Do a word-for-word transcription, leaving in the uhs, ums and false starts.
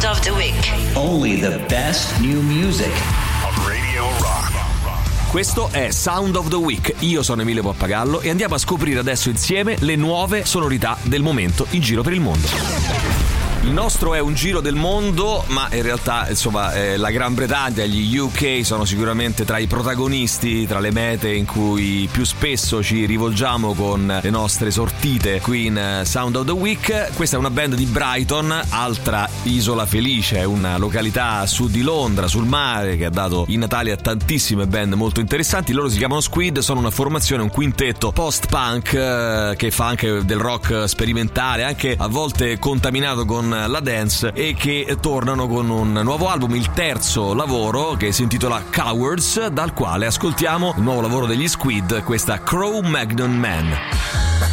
of the Week. Only the best new music. Radio Rock. Questo è Sound of the Week. Io sono Emilio Pappagallo e andiamo a scoprire adesso insieme le nuove sonorità del momento in giro per il mondo. Il nostro è un giro del mondo, ma in realtà insomma eh, la Gran Bretagna, gli U K sono sicuramente tra i protagonisti, tra le mete in cui più spesso ci rivolgiamo con le nostre sortite qui in Sound of the Week. Questa è una band di Brighton, altra isola felice, una località a sud di Londra, sul mare, che ha dato in Natale a tantissime band molto interessanti. Loro si chiamano Squid, sono una formazione, un quintetto post-punk eh, che fa anche del rock sperimentale, anche a volte contaminato con la dance, e che tornano con un nuovo album, il terzo lavoro, che si intitola Cowards, dal quale ascoltiamo il nuovo lavoro degli Squid, questa Cro-Magnon Man.